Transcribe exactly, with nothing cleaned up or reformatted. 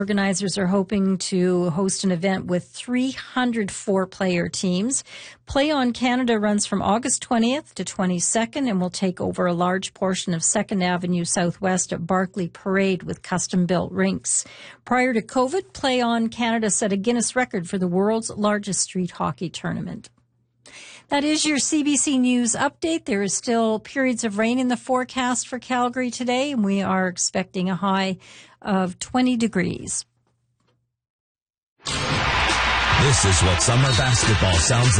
Organizers are hoping to host an event with three hundred four-player teams. Play On Canada runs from August twentieth to twenty-second and will take over a large portion of second Avenue Southwest at Barclay Parade with custom-built rinks. Prior to COVID, Play On Canada set a Guinness record for the world's largest street hockey tournament. That is your C B C News update. There is still periods of rain in the forecast for Calgary today, and we are expecting a high of twenty degrees. This is what summer basketball sounds like.